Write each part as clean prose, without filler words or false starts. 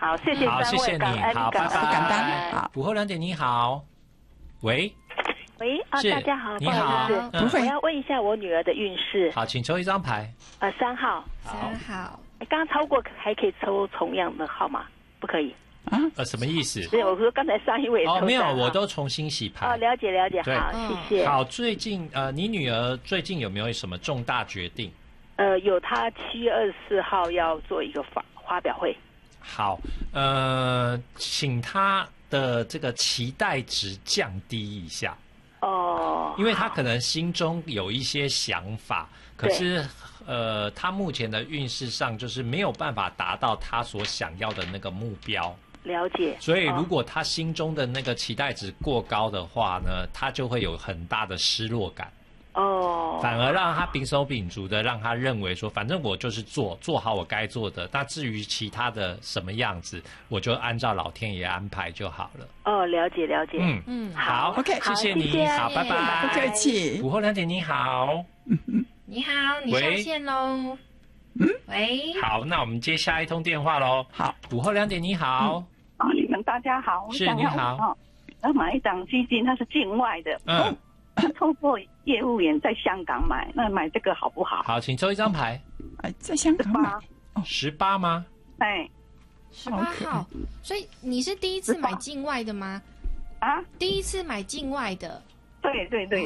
好，谢谢三位， 好，谢谢你，好，拜拜。 好， 午后2点，你好，喂， 大家好， 你好， 不好意思，我要问一下我女儿的运势。 好，请抽一张牌。 3号。 3号。 刚超过还可以抽同样的号码，不可以？ 什么意思？ 对，我说刚才上一位抽没有，我都重新洗牌。 了解，好，谢谢。 好，最近你女儿最近有没有什么重大决定？ 有，她7月24号要做一个发表会。 好，请她的这个期待值降低一下。因为她可能心中有一些想法，可是她目前的运势上就是没有办法达到她所想要的那个目标。 了解。 所以如果她心中的那个期待值过高的话呢，她就会有很大的失落感。反而让他秉手秉足的，让他认为说，反正我就是做好我该做的，那至于其他的什么样子，我就按照老天爷安排就好了。 了解。 好 ，OK， 谢谢你，好，拜拜， 不客气。 午后2点，你好， 你好，你上线喽。喂， 好，那我们接下一通电话喽。 好， 午后2点，你好， 你们大家好， 是你好， 要买一档基金，它是境外的，透过业务员在香港买，那买这个好不好？ 好，请抽一张牌。 在香港买 18吗 ？18号，所以你是第一次买境外的吗？第一次买境外的。 对。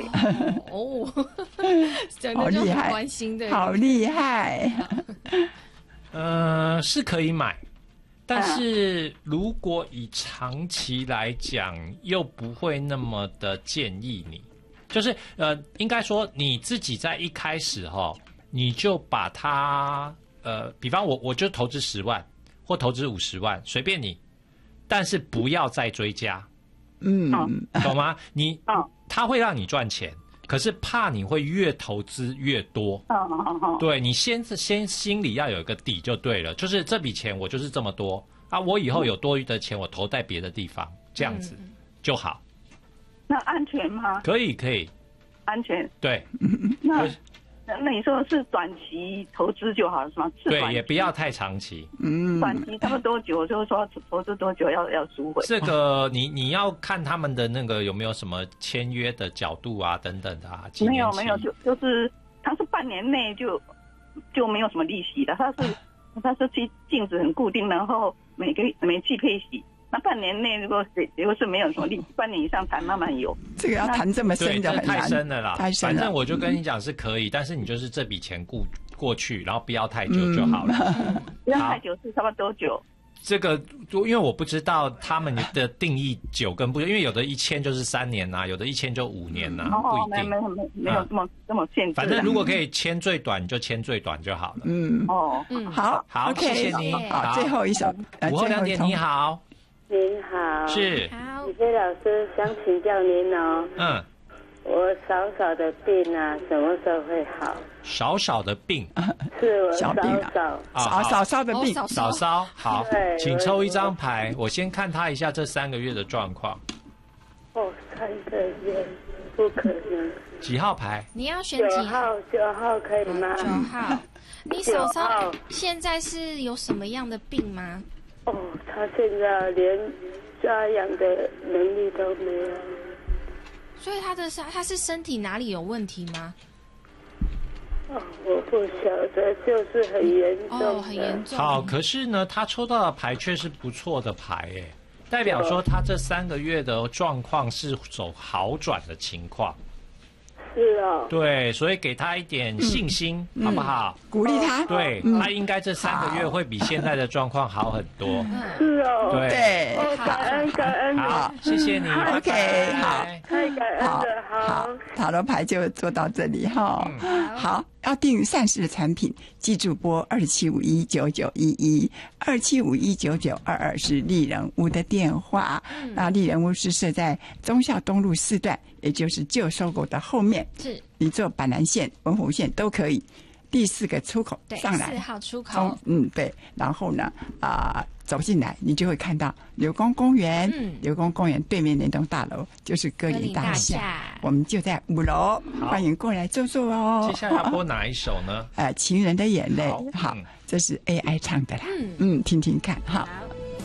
讲的就很关心的， 好厉害。 是可以买，但是如果以长期来讲，又不会那么的建议你。就是应该说你自己在一开始你就把它比方我就投资10万或投资50万，随便你，但是不要再追加。懂吗？他会让你赚钱，可是怕你会越投资越多。对，你先心里要有一个底就对了，就是这笔钱我就是这么多我以后有多余的钱我投在别的地方，这样子就好。 那安全吗？ 可以， 安全。 对。 那你说是短期投资就好了是吗？ 对，也不要太长期。 短期差不多多久？就是说投资多久要赎回？ 这个你要看他们的那个有没有什么签约的角度等等的没有，就是它是半年内就没有什么利息的，它是净值很固定，然后每季配息。那半年内如果是没有什么利息，半年以上谈慢慢有。 这个要谈这么深的很难， 太深了啦。 太深了。 反正我就跟你讲是可以，但是你就是这笔钱过去，然后不要太久就好了。 不要太久是差不多多久？这个因为我不知道他们的定义久跟不久，因为有的1签就是3年有的1签就5年不一定。 没有这么限制。 反正如果可以签最短，你就签最短就好了。 好， 谢谢你。 好，最后一首。 午后2点，你好。 您好， 是好， 李飞老师想请教您我少的病什么时候会好？ 少的病是我小病少的病， 少好，请抽一张牌，我先看他一下这3个月的状况。 3个月不可能。 几号牌？ 你要选几号 ？9号可以吗 ？9号。你嫂嫂现在是有什么样的病吗？ 他现在连抓痒的能力都没有。 所以他是身体哪里有问题吗？ 我不晓得，就是很严重。 很严重。 好，可是呢，他抽到的牌却是不错的牌，代表说他这3个月的状况是走好转的情况。 是对，所以给他一点信心，好不好？ 鼓励他。 对，他应该这3个月会比现在的状况好很多。 是对， 感恩。 好，谢谢你。 OK， 好， 太感恩了。好， 塔罗牌就做到这里好，要订善事的产品，记住拨27519911，27519922是丽人屋的电话。丽人屋是设在忠孝东路4段，也就是旧收购的后面。 是， 你坐板南线、文湖线都可以。第4个出口上来， 4号出口。 对，然后呢，走进来，你就会看到刘公公园。刘公公园对面那栋大楼就是歌林大厦，我们就在5楼，欢迎过来坐坐哦。 接下来要播哪一首呢？ 情人的眼泪。好，这是 AI 唱的啦。听听看，好。